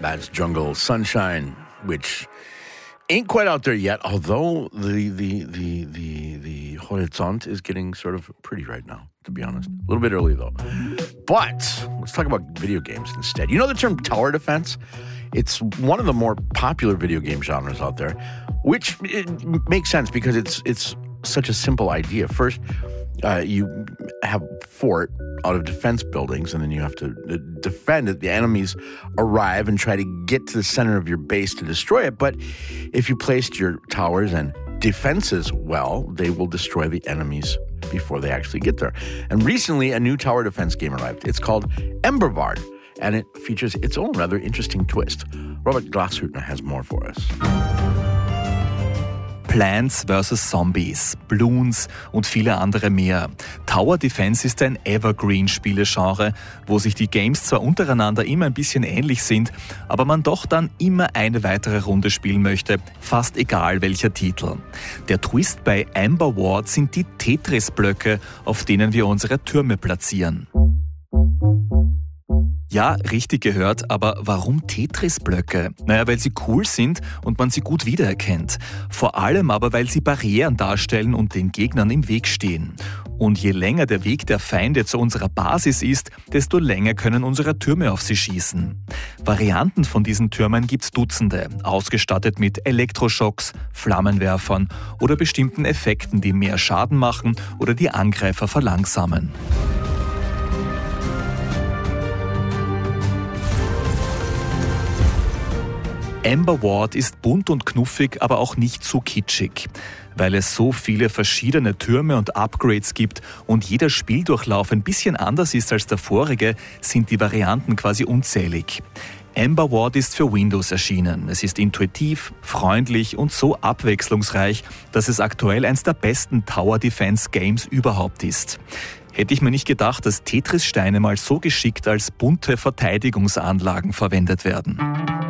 That's Jungle Sunshine, which ain't quite out there yet, although the horizont is getting sort of pretty right now, to be honest. A little bit early, though. But let's talk about video games instead. You know the term tower defense? It's one of the more popular video game genres out there, which it makes sense because it's such a simple idea. First, you have a fort out of defense buildings, and then you have to defend it. The enemies arrive and try to get to the center of your base to destroy it. But if you placed your towers and defenses well, they will destroy the enemies before they actually get there. And recently, a new tower defense game arrived. It's called Emberward, and it features its own rather interesting twist. Robert Glashütner has more for us. Plants vs. Zombies, Bloons und viele andere mehr. Tower Defense ist ein Evergreen-Spielegenre, wo sich die Games zwar untereinander immer ein bisschen ähnlich sind, aber man doch dann immer eine weitere Runde spielen möchte, fast egal welcher Titel. Der Twist bei Emberward sind die Tetris-Blöcke, auf denen wir unsere Türme platzieren. Ja, richtig gehört, aber warum Tetris-Blöcke? Naja, weil sie cool sind und man sie gut wiedererkennt. Vor allem aber, weil sie Barrieren darstellen und den Gegnern im Weg stehen. Und je länger der Weg der Feinde zu unserer Basis ist, desto länger können unsere Türme auf sie schießen. Varianten von diesen Türmen gibt's Dutzende, ausgestattet mit Elektroschocks, Flammenwerfern oder bestimmten Effekten, die mehr Schaden machen oder die Angreifer verlangsamen. Emberward ist bunt und knuffig, aber auch nicht zu kitschig. Weil es so viele verschiedene Türme und Upgrades gibt und jeder Spieldurchlauf ein bisschen anders ist als der vorige, sind die Varianten quasi unzählig. Emberward ist für Windows erschienen. Es ist intuitiv, freundlich und so abwechslungsreich, dass es aktuell eines der besten Tower Defense Games überhaupt ist. Hätte ich mir nicht gedacht, dass Tetris-Steine mal so geschickt als bunte Verteidigungsanlagen verwendet werden.